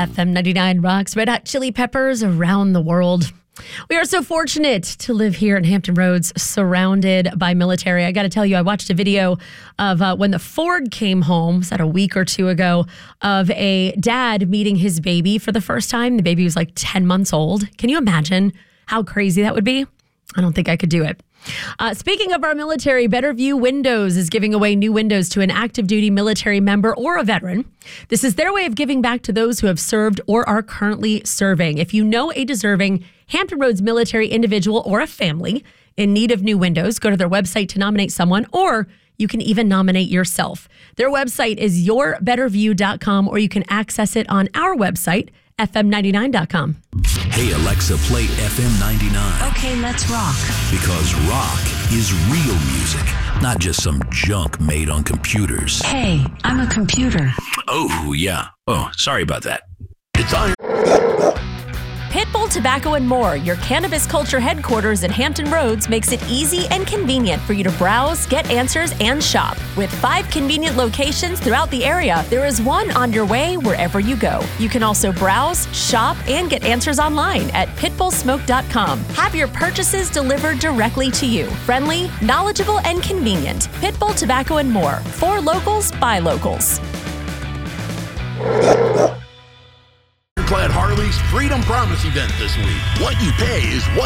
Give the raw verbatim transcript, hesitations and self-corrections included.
F M ninety-nine rocks Red Hot Chili Peppers around the world. We are so fortunate to live here in Hampton Roads, surrounded by military. I got to tell you, I watched a video of uh, when the Ford came home, was that a week or two ago, of a dad meeting his baby for the first time. The baby was like ten months old. Can you imagine how crazy that would be? I don't think I could do it. Uh, speaking of our military, Better View Windows is giving away new windows to an active duty military member or a veteran. This is their way of giving back to those who have served or are currently serving. If you know a deserving Hampton Roads military individual or a family in need of new windows, go to their website to nominate someone, or you can even nominate yourself. Their website is your better view dot com, or you can access it on our website, F M ninety-nine dot com. Hey, Alexa, play F M ninety-nine. Okay, let's rock. Because rock is real music, not just some junk made on computers. Hey, I'm a computer. Oh, yeah. Oh, sorry about that. It's on. Pitbull Tobacco and More, your cannabis culture headquarters in Hampton Roads, makes it easy and convenient for you to browse, get answers, and shop. With five convenient locations throughout the area, there is one on your way wherever you go. You can also browse, shop, and get answers online at pitbull smoke dot com. Have your purchases delivered directly to you. Friendly, knowledgeable, and convenient. Pitbull Tobacco and More. For locals, by locals. Clad Harley's Freedom Promise event this week. What you pay is what